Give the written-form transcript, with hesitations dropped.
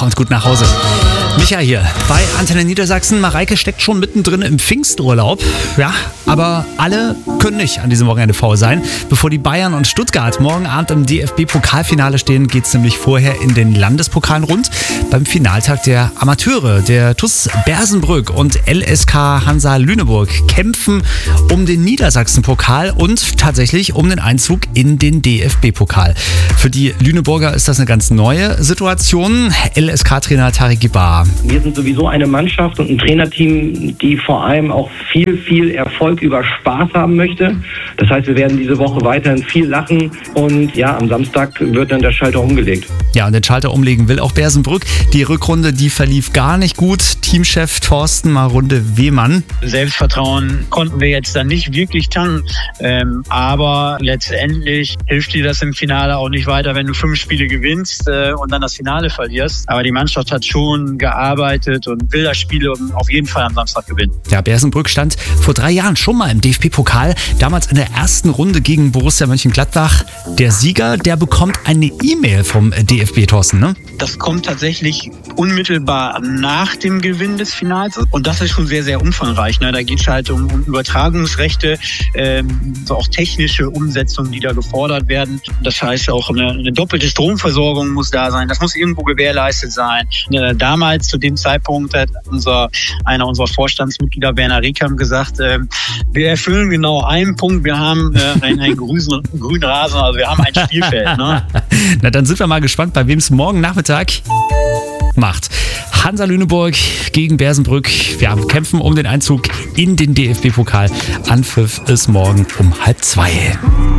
kommt gut nach Hause. Micha hier bei Antenne Niedersachsen. Mareike steckt schon mittendrin im Pfingsturlaub. Ja, aber alle können nicht an diesem Wochenende faul sein. Bevor die Bayern und Stuttgart morgen Abend im DFB-Pokalfinale stehen, geht es nämlich vorher in den Landespokalen rund. Beim Finaltag der Amateure, der TuS Bersenbrück und LSK Hansa Lüneburg kämpfen um den Niedersachsen-Pokal und tatsächlich um den Einzug in den DFB-Pokal. Für die Lüneburger ist das eine ganz neue Situation. LSK-Trainer Tarek Gibar. Wir sind sowieso eine Mannschaft und ein Trainerteam, die vor allem auch viel Erfolg über Spaß haben möchte. Das heißt, wir werden diese Woche weiterhin viel lachen und ja, am Samstag wird dann der Schalter umgelegt. Ja, und den Schalter umlegen will auch Bersenbrück. Die Rückrunde, die verlief gar nicht gut. Teamchef Thorsten Marunde-Wehmann. Selbstvertrauen konnten wir jetzt dann nicht wirklich tanken. Aber letztendlich hilft dir das im Finale auch nicht weiter, wenn du 5 Spiele gewinnst und dann das Finale verlierst. Aber die Mannschaft hat schon gearbeitet und will das Spiel auf jeden Fall am Samstag gewinnen. Ja, Bersenbrück stand vor 3 Jahren schon mal im DFB-Pokal. Damals in der ersten Runde gegen Borussia Mönchengladbach. Der Sieger, der bekommt eine E-Mail vom DFB, Thorsten, ne? Das kommt tatsächlich unmittelbar nach dem Gewinn des Finals. Und das ist schon sehr umfangreich. Ne? Da geht es halt um Übertragungsrechte, so auch technische Umsetzungen, die da gefordert werden. Das heißt auch eine doppelte Stromversorgung muss da sein. Das muss irgendwo gewährleistet sein. Damals zu dem Zeitpunkt hat einer unserer Vorstandsmitglieder, Werner Riekamp, gesagt, wir erfüllen genau einen Punkt. Wir haben einen grünen Rasen, also wir haben ein Spielfeld. Ne? Na, dann sind wir mal gespannt, bei wem es morgen Nachmittag macht. Hansa Lüneburg gegen Bersenbrück. Wir kämpfen um den Einzug in den DFB-Pokal. Anpfiff ist morgen um 1:30.